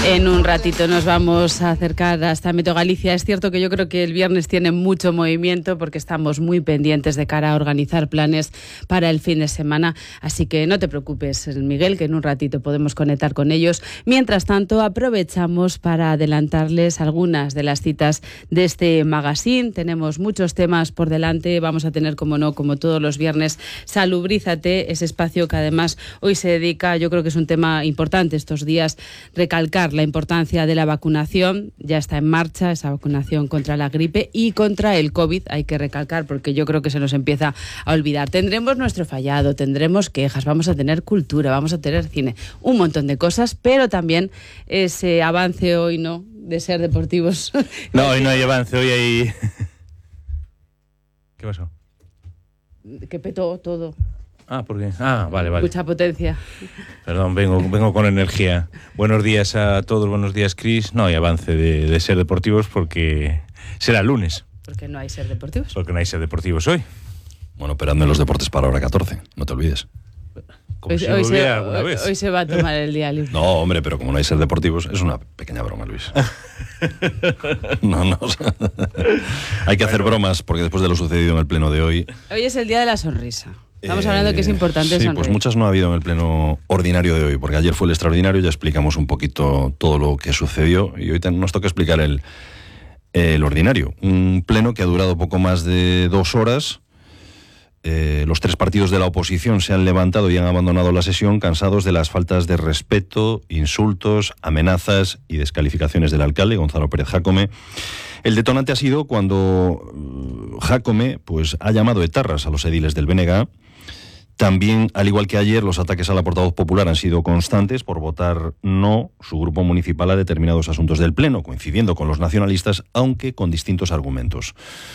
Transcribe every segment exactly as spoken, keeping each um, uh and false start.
En un ratito nos vamos a acercar hasta Meteo Galicia. Es cierto que yo creo que el viernes tiene mucho movimiento porque estamos muy pendientes de cara a organizar planes para el fin de semana. Así que no te preocupes, Miguel, que en un ratito podemos conectar con ellos. Mientras tanto, aprovechamos para adelantarles algunas de las citas de este magazine. Tenemos muchos temas por delante. Vamos a tener, como no, como todos los viernes, Salubrízate, ese espacio que además hoy se dedica, yo creo que es un tema importante estos días, recalcar la importancia de la vacunación. Ya está en marcha esa vacunación contra la gripe y contra el COVID, hay que recalcar, porque yo creo que se nos empieza a olvidar. Tendremos nuestro fallado, tendremos quejas, vamos a tener cultura, vamos a tener cine, un montón de cosas, pero también ese avance hoy, ¿no?, de ser deportivos. No, hoy no hay avance, hoy hay... ¿Qué pasó? Que petó todo. Ah, ¿por qué? Ah, vale, vale. Mucha potencia. Perdón, vengo, vengo con energía. Buenos días a todos, buenos días, Cris. No hay avance de, de ser deportivos porque será lunes. Porque no hay ser deportivos. Porque no hay ser deportivos hoy. Bueno, operando en los deportes para hora catorce, no te olvides. Como Hoy, si hoy, lo se, hubiera alguna hoy, vez. hoy se va a tomar el día libre. No, hombre, pero como no hay ser deportivos, es una pequeña broma, Luis. No, no. O sea, hay que hacer bromas porque después de lo sucedido en el pleno de hoy... Hoy es el día de la sonrisa. Estamos hablando de que es importante sí, sonreír. Pues muchas no ha habido en el pleno ordinario de hoy, porque ayer fue el extraordinario, ya explicamos un poquito todo lo que sucedió y hoy nos toca explicar el, el ordinario. Un pleno que ha durado poco más de dos horas. Eh, los tres partidos de la oposición se han levantado y han abandonado la sesión cansados de las faltas de respeto, insultos, amenazas y descalificaciones del alcalde, Gonzalo Pérez Jácome. El detonante ha sido cuando Jácome pues, ha llamado etarras a los ediles del B N G. También, al igual que ayer, los ataques a la portavoz popular han sido constantes por votar no su grupo municipal a determinados asuntos del Pleno, coincidiendo con los nacionalistas, aunque con distintos argumentos.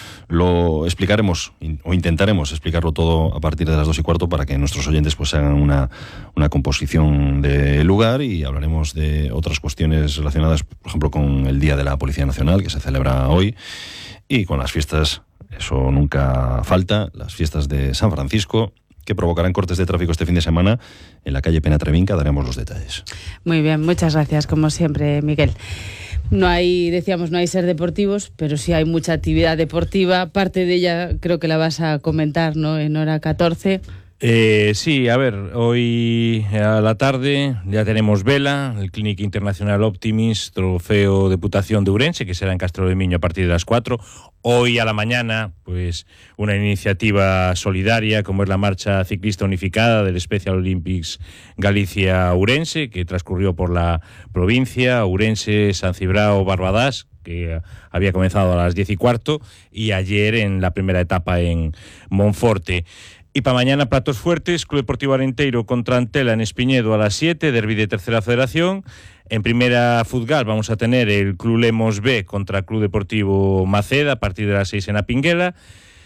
Lo explicaremos, o intentaremos explicarlo todo a partir de las dos y cuarto para que nuestros oyentes pues hagan una, una composición de lugar y hablaremos de otras cuestiones relacionadas, por ejemplo, con el Día de la Policía Nacional, que se celebra hoy, y con las fiestas, eso nunca falta, las fiestas de San Francisco, que provocarán cortes de tráfico este fin de semana en la calle Penatrevinca. Daremos los detalles. Muy bien, muchas gracias, como siempre, Miguel. No hay, decíamos, no hay ser deportivos, pero sí hay mucha actividad deportiva. Parte de ella creo que la vas a comentar, ¿no?, en hora catorce. Eh, sí, a ver, hoy a la tarde ya tenemos vela, el Clínica Internacional Optimis, Trofeo Deputación de Ourense, que será en Castro de Miño a partir de las cuatro. Hoy a la mañana, pues una iniciativa solidaria como es la Marcha Ciclista Unificada del Special Olympics Galicia-Ourense, que transcurrió por la provincia, Ourense, San Cibrao, Barbadás, que había comenzado a las diez y cuarto, y ayer en la primera etapa en Monforte. Y para mañana, platos fuertes, Club Deportivo Arenteiro contra Antela en Espiñedo a las siete, derbi de Tercera Federación. En Primera Futgal vamos a tener el Club Lemos B contra Club Deportivo Maceda a partir de las seis en Apinguela.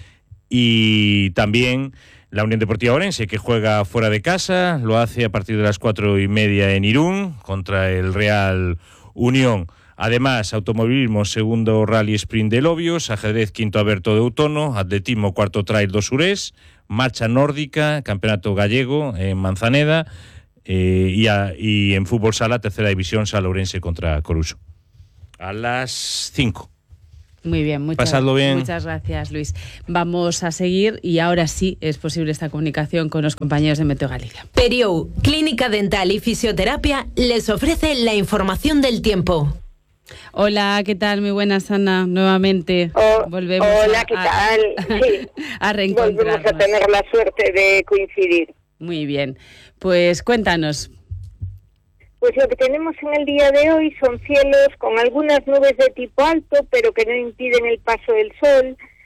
Y también la Unión Deportiva Ourense, que juega fuera de casa, lo hace a partir de las cuatro y media en Irún contra el Real Unión. Además, automovilismo, segundo Rally Sprint de Lobios, ajedrez, quinto Aberto de Outono, atletismo, cuarto Trail do Surés, marcha nórdica, campeonato gallego en Manzaneda, eh, y, a, y en fútbol sala, tercera división, Sala Ourense contra Coruso. A las cinco. Muy bien, muchas, Pasadlo bien. Muchas gracias, Luis. Vamos a seguir y ahora sí es posible esta comunicación con los compañeros de Meteo Galicia. Periou, Clínica Dental y Fisioterapia, les ofrece la información del tiempo. Hola, ¿qué tal? Muy buenas, Ana, nuevamente. Oh, Volvemos hola, a, ¿qué tal? A, sí. a reencontrarnos. Volvemos a tener la suerte de coincidir. Muy bien, pues cuéntanos. Pues lo que tenemos en el día de hoy son cielos con algunas nubes de tipo alto, pero que no impiden el paso del sol,